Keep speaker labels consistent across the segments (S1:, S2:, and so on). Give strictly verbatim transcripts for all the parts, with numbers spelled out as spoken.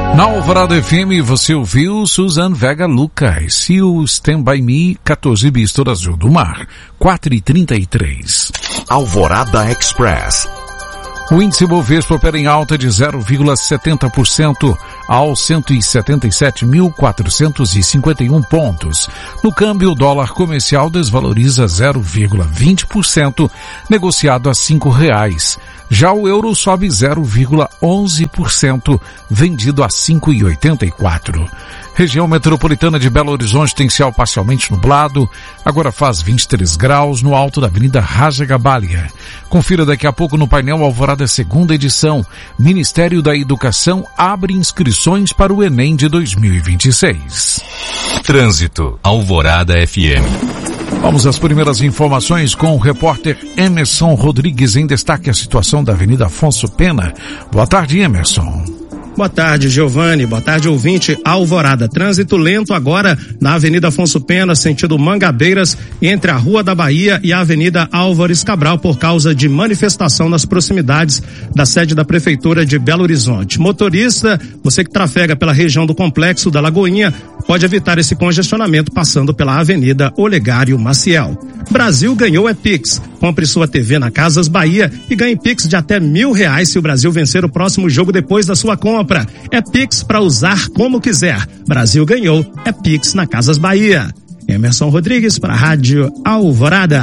S1: Na Alvorada F M você ouviu Suzanne Vega Lucas e o Stand By Me, quatorze bis toda azul do mar, quatro e trinta e três.
S2: Alvorada Express.
S1: O índice Bovespa opera em alta de zero vírgula setenta por cento aos cento e setenta e sete mil quatrocentos e cinquenta e um pontos. No câmbio, o dólar comercial desvaloriza zero vírgula vinte por cento, negociado a cinco reais. Já o euro sobe zero vírgula onze por cento, vendido a cinco e oitenta e quatro. Região metropolitana de Belo Horizonte tem céu parcialmente nublado, agora faz vinte e três graus no alto da Avenida Raja Gabalia. Confira daqui a pouco no painel Alvorada segunda edição. Ministério da Educação abre inscrições para o Enem de dois mil e vinte e seis.
S2: Trânsito. Alvorada F M.
S1: Vamos às primeiras informações com o repórter Emerson Rodrigues. Em destaque a situação da Avenida Afonso Pena. Boa tarde, Emerson.
S3: Boa tarde, Giovanni. Boa tarde, ouvinte. Alvorada. Trânsito lento agora na Avenida Afonso Pena, sentido Mangabeiras, entre a Rua da Bahia e a Avenida Álvares Cabral, por causa de manifestação nas proximidades da sede da Prefeitura de Belo Horizonte. Motorista, você que trafega pela região do Complexo da Lagoinha, pode evitar esse congestionamento passando pela Avenida Olegário Maciel. Brasil ganhou é Pix. Compre sua T V na Casas Bahia e ganhe Pix de até mil reais se o Brasil vencer o próximo jogo depois da sua compra. É Pix para usar como quiser. Brasil ganhou é Pix na Casas Bahia. Emerson Rodrigues para a Rádio Alvorada.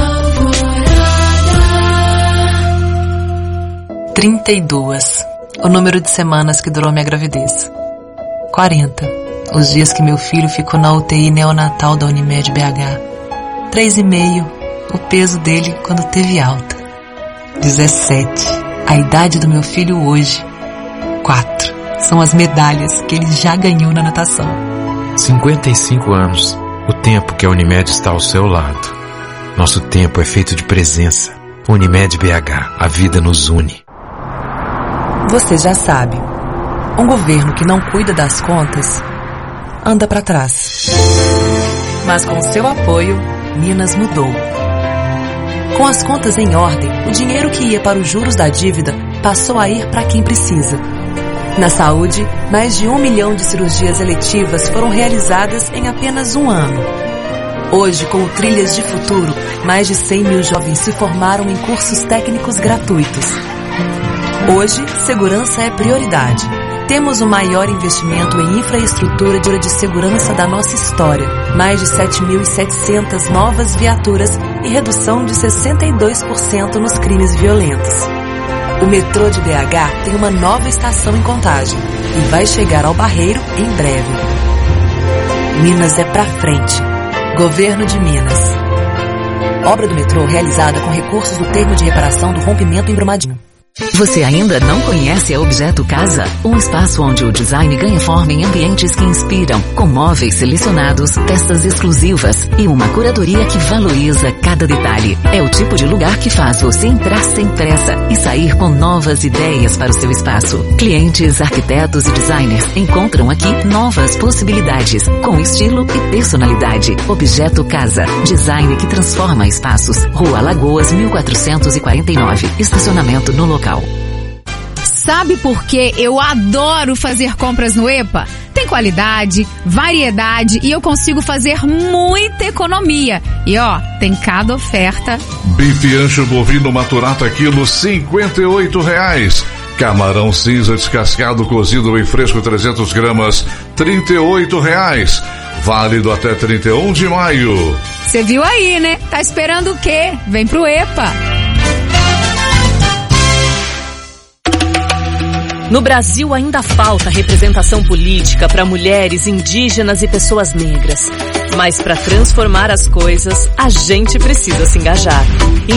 S4: trinta e dois. O número de semanas que durou minha gravidez. quarenta. Os dias que meu filho ficou na U T I neonatal da Unimed B H. Três e meio. O peso dele quando teve alta. dezessete. A idade do meu filho hoje. quatro. São as medalhas que ele já ganhou na natação.
S5: cinquenta e cinco anos. O tempo que a Unimed está ao seu lado. Nosso tempo é feito de presença. Unimed B H. A vida nos une.
S4: Você já sabe. Um governo que não cuida das contas anda para trás. Mas com seu apoio, Minas mudou. Com as contas em ordem, o dinheiro que ia para os juros da dívida passou a ir para quem precisa. Na saúde, mais de um milhão de cirurgias eletivas foram realizadas em apenas um ano. Hoje, com o Trilhas de Futuro, mais de cem mil jovens se formaram em cursos técnicos gratuitos. Hoje, segurança é prioridade. Temos o maior investimento em infraestrutura de segurança da nossa história. Mais de sete mil e setecentas novas viaturas e redução de sessenta e dois por cento nos crimes violentos. O metrô de B H tem uma nova estação em Contagem e vai chegar ao Barreiro em breve. Minas é pra frente. Governo de Minas. Obra do metrô realizada com recursos do termo de reparação do rompimento em Brumadinho.
S6: Você ainda não conhece a Objeto Casa? Um espaço onde o design ganha forma em ambientes que inspiram, com móveis selecionados, peças exclusivas e uma curadoria que valoriza cada detalhe. É o tipo de lugar que faz você entrar sem pressa e sair com novas ideias para o seu espaço. Clientes, arquitetos e designers encontram aqui novas possibilidades, com estilo e personalidade. Objeto Casa, design que transforma espaços. Rua Lagoas, mil quatrocentos e quarenta e nove, estacionamento no local.
S7: Sabe por que eu adoro fazer compras no EPA? Tem qualidade, variedade e eu consigo fazer muita economia. E ó, tem cada oferta.
S8: Bife ancho bovino maturata quilo, cinquenta e oito reais. Camarão cinza descascado cozido bem fresco, trezentas gramas, trinta e oito reais. Válido até trinta e um de maio.
S7: Você viu aí, né? Tá esperando o quê? Vem pro EPA.
S9: No Brasil ainda falta representação política para mulheres, indígenas e pessoas negras. Mas para transformar as coisas, a gente precisa se engajar.